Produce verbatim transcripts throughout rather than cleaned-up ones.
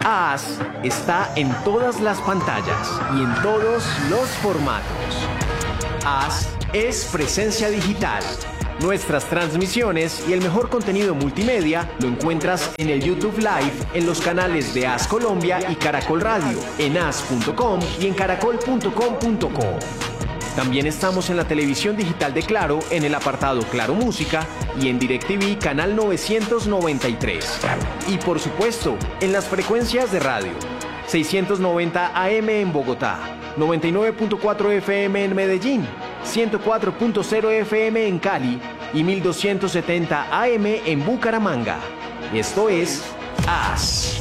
AS está en todas las pantallas y en todos los formatos. AS es presencia digital. Nuestras transmisiones y el mejor contenido multimedia lo encuentras en el YouTube Live, en los canales de AS Colombia y Caracol Radio, en as punto com y en caracol punto com punto co. También estamos en la televisión digital de Claro, en el apartado Claro Música y en DirecTV canal novecientos noventa y tres. Y por supuesto, en las frecuencias de radio, seiscientos noventa A M en Bogotá, noventa y nueve punto cuatro F M en Medellín, ciento cuatro punto cero F M en Cali y mil doscientos setenta A M en Bucaramanga. Esto es AS.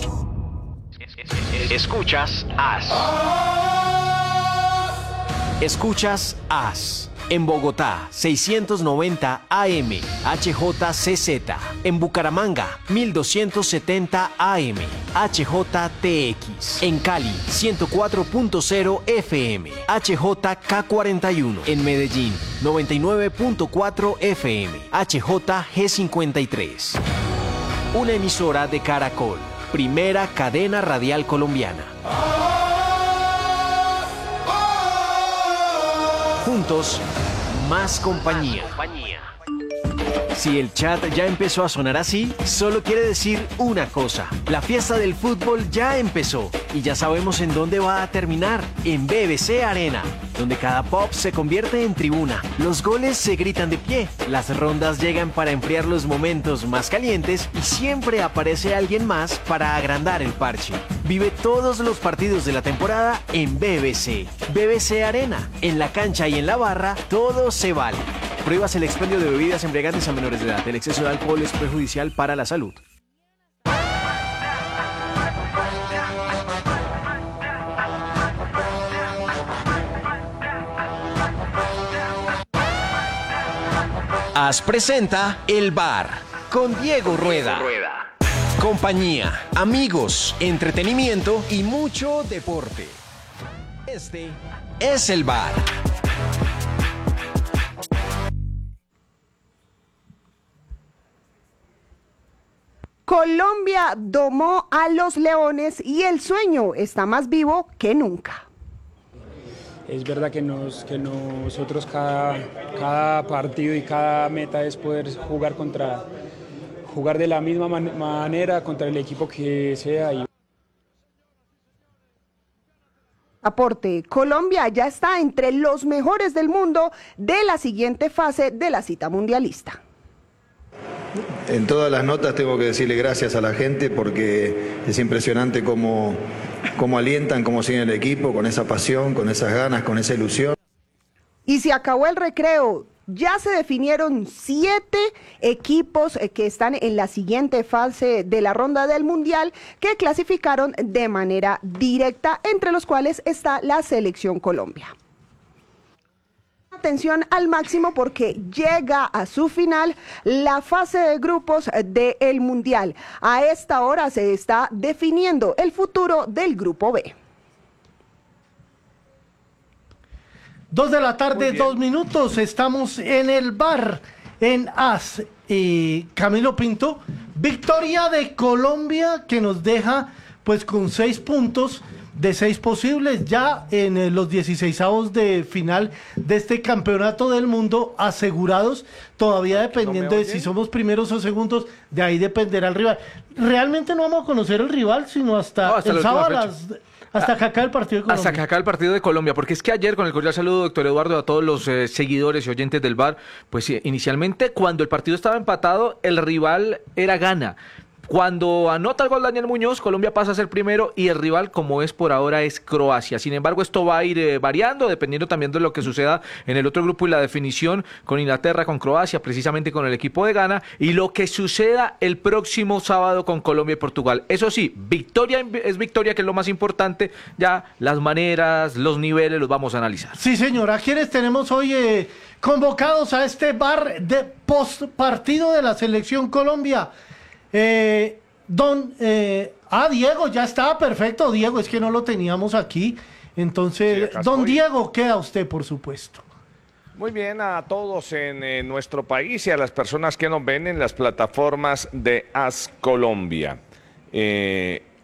Escuchas AS. Escuchas AS. En Bogotá, seiscientos noventa A M, H J C Z. En Bucaramanga, mil doscientos setenta A M, H J T X. En Cali, ciento cuatro punto cero F M, H J K cuarenta y uno. En Medellín, noventa y nueve punto cuatro F M, H J G cincuenta y tres. Una emisora de Caracol, primera cadena radial colombiana. Juntos, más compañía. Si el chat ya empezó a sonar así, solo quiere decir una cosa. La fiesta del fútbol ya empezó y ya sabemos en dónde va a terminar, en B B C Arena, donde cada pop se convierte en tribuna. Los goles se gritan de pie, las rondas llegan para enfriar los momentos más calientes y siempre aparece alguien más para agrandar el parche. Vive todos los partidos de la temporada en B B C. B B C Arena, en la cancha y en la barra, todo se vale. Prohíbas el expendio de bebidas embriagantes a menores de edad. El exceso de alcohol es perjudicial para la salud. AS presenta El Bar con Diego Rueda. Compañía, amigos, entretenimiento y mucho deporte. Este es El Bar. Colombia domó a los Leones y el sueño está más vivo que nunca. Es verdad que, nos, que nosotros cada, cada partido y cada meta es poder jugar, contra, jugar de la misma man, manera contra el equipo que sea. Y... Aporte, Colombia ya está entre los mejores del mundo de la siguiente fase de la cita mundialista. En todas las notas tengo que decirle gracias a la gente porque es impresionante cómo, cómo alientan, cómo siguen el equipo, con esa pasión, con esas ganas, con esa ilusión. Y se acabó el recreo. Ya se definieron siete equipos que están en la siguiente fase de la ronda del Mundial que clasificaron de manera directa, entre los cuales está la Selección Colombia. Atención al máximo porque llega a su final la fase de grupos del Mundial. A esta hora se está definiendo el futuro del Grupo B. Dos de la tarde, dos minutos. Estamos en el bar en AS. Eh, Camilo Pinto, victoria de Colombia que nos deja pues con seis puntos de seis posibles ya en eh, los dieciseisavos de final de este campeonato del mundo asegurados, todavía dependiendo ¿No de si somos primeros o segundos, de ahí dependerá el rival. Realmente no vamos a conocer el rival sino hasta, no, hasta el sábado las, hasta que acabe el partido de Colombia. Hasta que acabe el partido de Colombia, porque es que ayer, con el cordial saludo, doctor Eduardo, a todos los eh, seguidores y oyentes del bar, pues eh, inicialmente cuando el partido estaba empatado, el rival era Ghana. Cuando anota el gol Daniel Muñoz, Colombia pasa a ser primero y el rival, como es por ahora, es Croacia. Sin embargo, esto va a ir eh, variando, dependiendo también de lo que suceda en el otro grupo y la definición con Inglaterra, con Croacia, precisamente con el equipo de Ghana, y lo que suceda el próximo sábado con Colombia y Portugal. Eso sí, victoria es victoria, que es lo más importante. Ya las maneras, los niveles los vamos a analizar. Sí, señor. ¿A quiénes tenemos hoy eh, convocados a este bar de post partido de la Selección Colombia? Eh, don, eh, ah, Diego, ya está, perfecto, Diego, es que no lo teníamos aquí, entonces, sí, don Diego, queda usted, por supuesto. Muy bien, a todos en, en nuestro país y a las personas que nos ven en las plataformas de AS Colombia. Eh,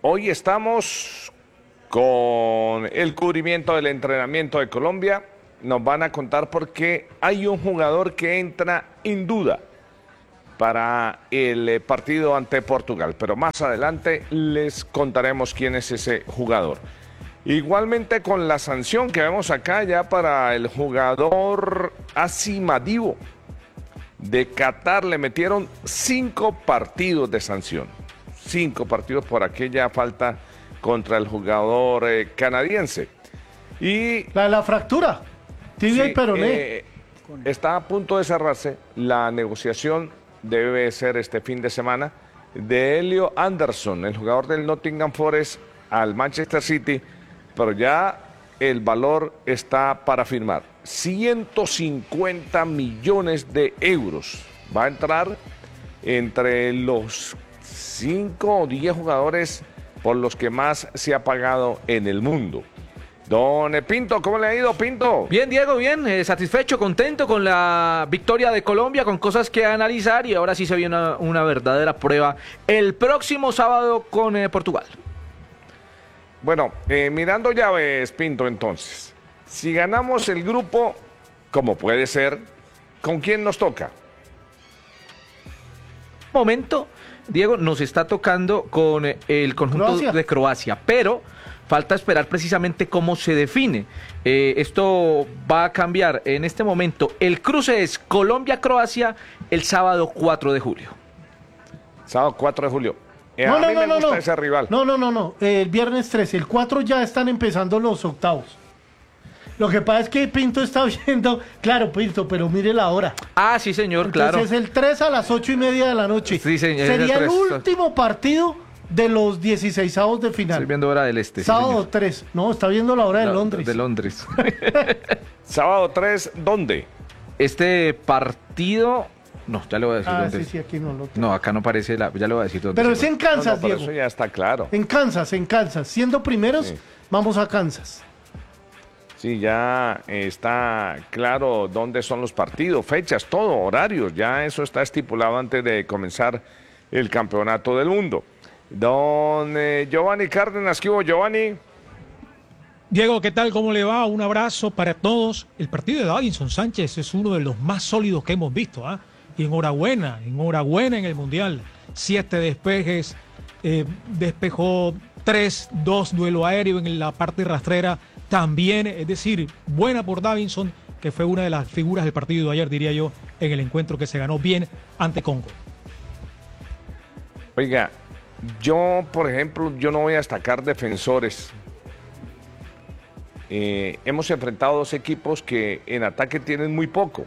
hoy estamos con el cubrimiento del entrenamiento de Colombia. Nos van a contar por qué hay un jugador que entra en duda para el partido ante Portugal, pero más adelante les contaremos quién es ese jugador. Igualmente con la sanción que vemos acá ya para el jugador Asimadivo de Qatar, le metieron cinco partidos de sanción, cinco partidos por aquella falta contra el jugador eh, canadiense. Y La de la fractura, tibia sí, y peroné. eh, está a punto de cerrarse la negociación, debe ser este fin de semana, de Elio Anderson, el jugador del Nottingham Forest, al Manchester City, pero ya el valor está para firmar. ciento cincuenta millones de euros. Va a entrar entre los cinco o diez jugadores por los que más se ha pagado en el mundo. Don Pinto, ¿cómo le ha ido, Pinto? Bien, Diego, bien, eh, satisfecho, contento con la victoria de Colombia, con cosas que analizar, y ahora sí se viene una, una verdadera prueba el próximo sábado con eh, Portugal. Bueno, eh, mirando llaves, Pinto, entonces, si ganamos el grupo, como puede ser, ¿con quién nos toca? Momento, Diego, nos está tocando con eh, el conjunto Croacia. de Croacia, pero falta esperar precisamente cómo se define. Eh, esto va a cambiar en este momento. El cruce es Colombia-Croacia el sábado cuatro de julio. Sábado cuatro de julio. Eh, No, a no, mí no, me no, gusta no. ese rival. No, no, no, no. El viernes trece, el cuatro ya están empezando los octavos. Lo que pasa es que Pinto está viendo, claro, Pinto, pero mire la hora. Ah, sí, señor, Entonces claro. es el tres a las ocho y media de la noche. Sí, señor, es el Sería el, tres. último partido de los dieciseisavos de final. Estoy viendo hora del este. sí, Sábado señor. tres. No, está viendo la hora de No, Londres. De Londres. Sábado tres, ¿dónde? Este partido... No, ya le voy a decir Ah, dónde sí, es. sí, aquí no lo tengo. No, acá no aparece la... Ya le voy a decir dónde Pero es. es en No, Kansas, no, pero Diego. eso ya está claro. En Kansas, en Kansas. Siendo primeros, Sí. vamos a Kansas. Sí, ya está claro dónde son los partidos, fechas, todo, horarios. Ya eso está estipulado antes de comenzar el campeonato del mundo. Don eh, Giovanni Cárdenas, ¿qué hubo, Giovanni? Diego, ¿qué tal? ¿Cómo le va? Un abrazo para todos. El partido de Davinson Sánchez es uno de los más sólidos que hemos visto, ¿ah? Y enhorabuena, enhorabuena en el Mundial. Siete despejes, eh, despejó tres, dos duelo aéreo en la parte rastrera también. Es decir, buena por Davinson, que fue una de las figuras del partido de ayer, diría yo, en el encuentro que se ganó bien ante Congo. Oiga, yo, por ejemplo, yo no voy a destacar defensores. Eh, hemos enfrentado dos equipos que en ataque tienen muy poco.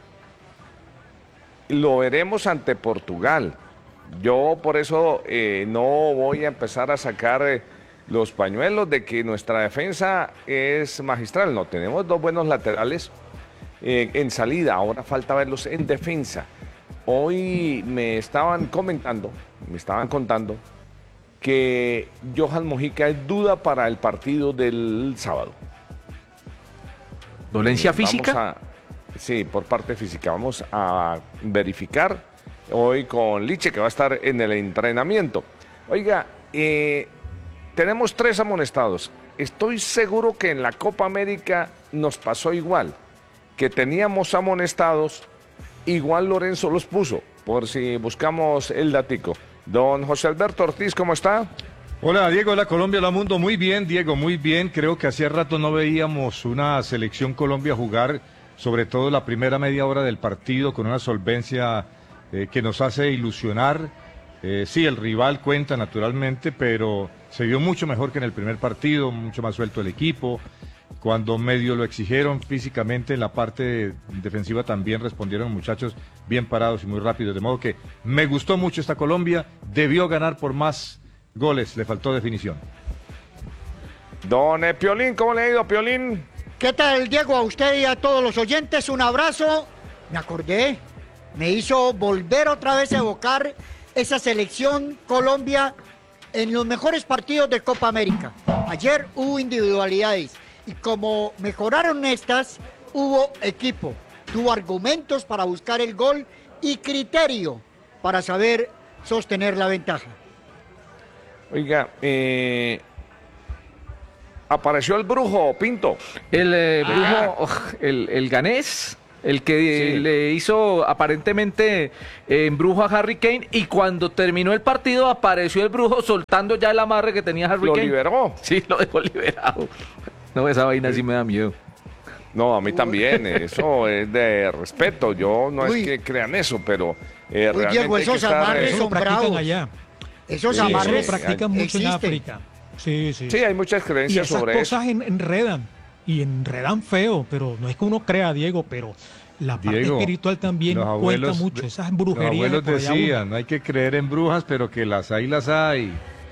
Lo veremos ante Portugal. Yo por eso eh, no voy a empezar a sacar eh, los pañuelos de que nuestra defensa es magistral. No, tenemos dos buenos laterales eh, en salida. Ahora falta verlos en defensa. Hoy me estaban comentando, me estaban contando que Johan Mojica es duda para el partido del sábado. ¿Dolencia Vamos física? a- sí, por parte física. Vamos a verificar hoy con Liche, que va a estar en el entrenamiento. Oiga, eh, tenemos tres amonestados. Estoy seguro que en la Copa América nos pasó igual, que teníamos amonestados, igual Lorenzo los puso, por si buscamos el datico. Don José Alberto Ortiz, ¿cómo está? Hola Diego, hola Colombia, hola mundo, muy bien Diego, muy bien, creo que hacía rato no veíamos una selección Colombia jugar, sobre todo la primera media hora del partido con una solvencia eh, que nos hace ilusionar, eh, sí el rival cuenta naturalmente, pero se vio mucho mejor que en el primer partido, mucho más suelto el equipo, cuando medio lo exigieron físicamente en la parte defensiva también respondieron muchachos bien parados y muy rápidos, de modo que me gustó mucho esta Colombia, debió ganar por más goles, le faltó definición. Don eh, Piolín, ¿cómo le ha ido, Piolín? ¿Qué tal, Diego? A usted y a todos los oyentes, un abrazo. Me acordé, me hizo volver otra vez a evocar esa selección Colombia en los mejores partidos de Copa América. Ayer hubo individualidades y como mejoraron estas, hubo equipo. Tuvo argumentos para buscar el gol y criterio para saber sostener la ventaja. Oiga, eh, apareció el brujo, Pinto. El eh, Ah. brujo, oh, el, el ganés, el que Sí. le hizo aparentemente eh, embrujo a Harry Kane, y cuando terminó el partido apareció el brujo soltando ya el amarre que tenía Harry ¿Lo Kane. liberó? Sí, lo dejó liberado. No, esa vaina sí me da miedo. No, a mí también, eso es de respeto. Yo no Uy. es que crean eso, pero eh, Uy, realmente Diego, hay que esos estar, amarres eh, Eso lo son practican bravos. allá. Esos Sí, Eso lo amarres practican mucho en existen. África. Sí, sí. Sí, hay muchas Y creencias esas sobre eso. cosas en- enredan. Y enredan feo, pero no es que uno crea, Diego, pero la parte Diego, espiritual también los cuenta abuelos mucho. de- Esas Los brujerías de abuelos por allá decían, no hay que creer en brujas, pero que las hay, las hay.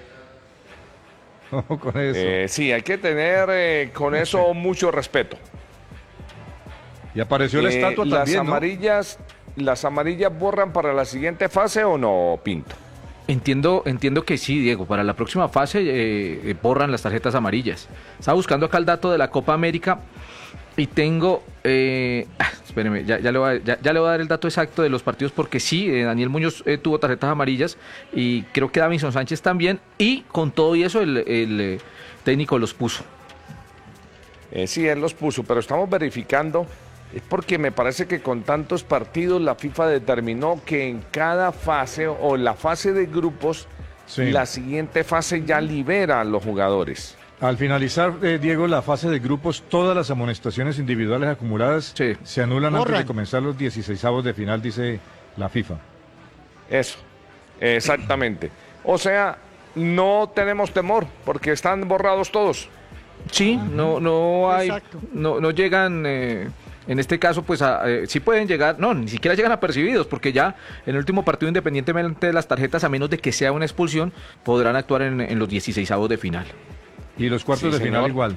Ojo con eso. Eh, sí, hay que tener eh, con eso mucho respeto. Y apareció la Eh, estatua las también, ¿no? amarillas, ¿Las amarillas borran para la siguiente fase o no, Pinto? Entiendo, entiendo que sí, Diego. Para la próxima fase eh, eh, borran las tarjetas amarillas. Estaba buscando acá el dato de la Copa América y tengo... Eh, ah, espéreme, ya, ya, le voy a, ya, ya le voy a dar el dato exacto de los partidos porque sí, eh, Daniel Muñoz eh, tuvo tarjetas amarillas y creo que Davinson Sánchez también, y con todo y eso el, el eh, técnico los puso. Eh, sí, él los puso, pero estamos verificando. Es porque me parece que con tantos partidos la FIFA determinó que en cada fase o la fase de grupos, Sí. la siguiente fase ya libera a los jugadores. Al finalizar, eh, Diego, la fase de grupos, todas las amonestaciones individuales acumuladas Sí. se anulan antes Borran. de comenzar los dieciseisavos de final, dice la FIFA. Eso, exactamente. O sea, no tenemos temor porque están borrados todos. Sí, no, no hay, Exacto. no, no llegan, eh, en este caso, pues a, eh, sí pueden llegar, no, ni siquiera llegan apercibidos, porque ya en el último partido, independientemente de las tarjetas, a menos de que sea una expulsión, podrán actuar en, en los dieciseisavos de final. Y los cuartos Sí, de final señor. igual.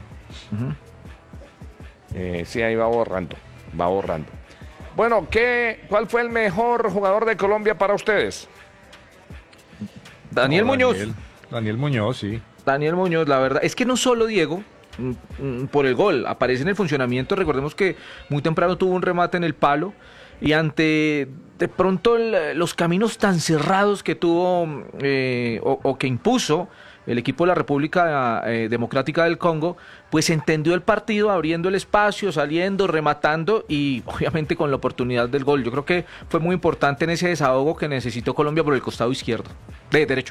Eh, sí, ahí va borrando, va borrando. Bueno, ¿qué, ¿cuál fue el mejor jugador de Colombia para ustedes? Daniel No, Muñoz. Daniel, Daniel Muñoz, sí. Daniel Muñoz, la verdad, es que no solo Diego, mm, mm, por el gol, aparece en el funcionamiento. Recordemos que muy temprano tuvo un remate en el palo y ante de pronto el- los caminos tan cerrados que tuvo mm, eh, o, o que impuso el equipo de la República eh, Democrática del Congo, pues entendió el partido abriendo el espacio, saliendo, rematando y obviamente con la oportunidad del gol. Yo creo que fue muy importante en ese desahogo que necesitó Colombia por el costado izquierdo, de derecho.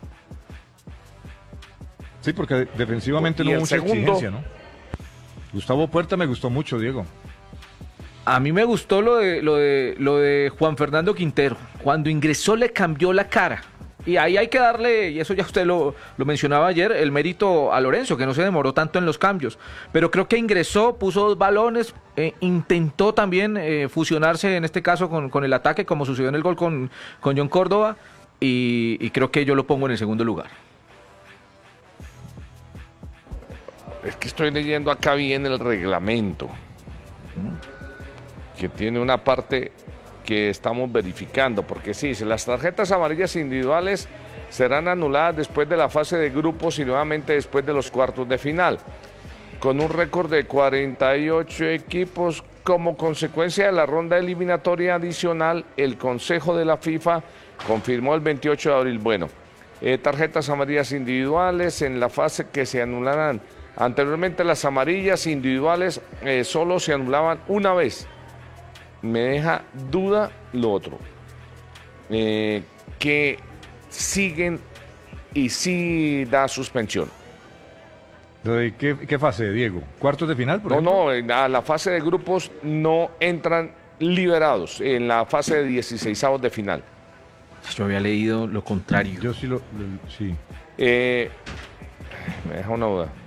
Sí, porque defensivamente Y no el hubo mucha segundo. exigencia, ¿no? Gustavo Puerta me gustó mucho, Diego. A mí me gustó lo de, lo de, lo de Juan Fernando Quintero. Cuando ingresó le cambió la cara. Y ahí hay que darle, y eso ya usted lo, lo mencionaba ayer, el mérito a Lorenzo, que no se demoró tanto en los cambios. Pero creo que ingresó, puso dos balones, eh, intentó también eh, fusionarse en este caso con, con el ataque, como sucedió en el gol con, con John Córdoba. Y, y creo que yo lo pongo en el segundo lugar. Es que estoy leyendo acá bien el reglamento, que tiene una parte que estamos verificando, porque sí, si las tarjetas amarillas individuales serán anuladas después de la fase de grupos y nuevamente después de los cuartos de final, con un récord de cuarenta y ocho equipos. Como consecuencia de la ronda eliminatoria adicional, el Consejo de la FIFA confirmó el veintiocho de abril, bueno, eh, tarjetas amarillas individuales en la fase que se anularán. Anteriormente las amarillas individuales eh, solo se anulaban una vez. Me deja duda lo otro. Eh, que siguen y sí da suspensión. ¿De ¿Qué, qué fase, Diego? ¿Cuartos de final, por No, ejemplo? no, en- a la fase de grupos no entran liberados en la fase de dieciseisavos de final. Yo había leído lo contrario. Yo sí lo... lo- sí. Eh, me deja una duda.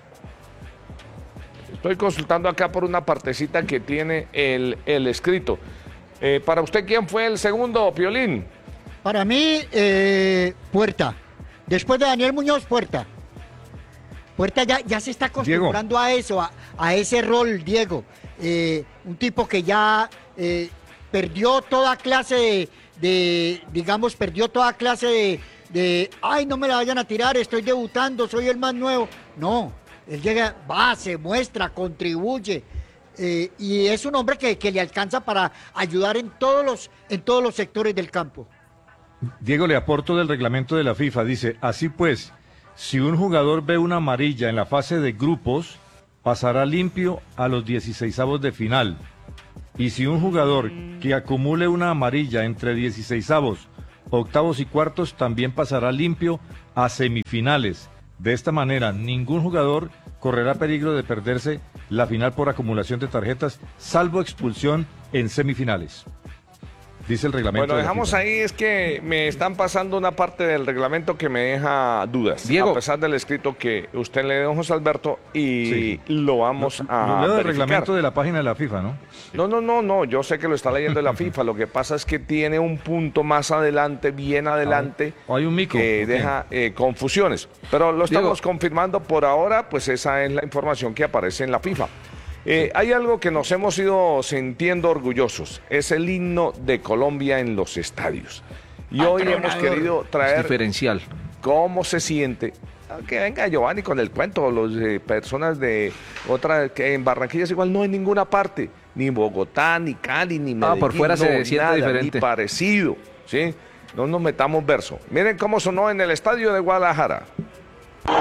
Estoy consultando acá por una partecita que tiene el, el escrito. Eh, para usted, ¿quién fue el segundo, Piolín? Para mí, eh, Puerta. Después de Daniel Muñoz, Puerta. Puerta ya, ya se está acostumbrando a eso, a, a ese rol, Diego. Eh, un tipo que ya eh, perdió toda clase de, de, digamos, perdió toda clase de, de, ay, no me la vayan a tirar, estoy debutando, soy el más nuevo. No, él llega, va, se muestra, contribuye. eh, y es un hombre que, que le alcanza para ayudar en todos los, en todos los sectores del campo. Diego, le aporto del reglamento de la FIFA. Dice, así pues, Si un jugador ve una amarilla en la fase de grupos, pasará limpio a los dieciseisavos de final. Y si un jugador que acumule una amarilla entre dieciseisavos, octavos y cuartos, también pasará limpio a semifinales. De esta manera, ningún jugador correrá peligro de perderse la final por acumulación de tarjetas, salvo expulsión en semifinales. Dice el reglamento. Bueno, de la dejamos FIFA. ahí, es que me están pasando una parte del reglamento que me deja dudas. Diego. A pesar del escrito que usted le dio, don José Alberto, y Sí. lo vamos Lo- a lo leo del verificar. reglamento de la página de la FIFA, ¿no? No, no, no, no, yo sé que lo está leyendo de la FIFA, lo que pasa es que tiene un punto más adelante, bien adelante, Ah, hay un mico, que ok. deja eh, confusiones. Pero lo estamos Diego. confirmando por ahora, pues esa es la información que aparece en la FIFA. Eh, hay algo que nos hemos ido sintiendo orgullosos, es el himno de Colombia en los estadios. Y hoy hemos querido Es traer diferencial. cómo se siente. Ah, Que venga Giovanni con el cuento, los eh, personas de otra que en Barranquilla es igual, no en ninguna parte, ni Bogotá, ni Cali, ni Medellín, por fuera se no, siente nada, diferente. ni parecido, ¿sí? No nos metamos verso. Miren cómo sonó en el estadio de Guadalajara.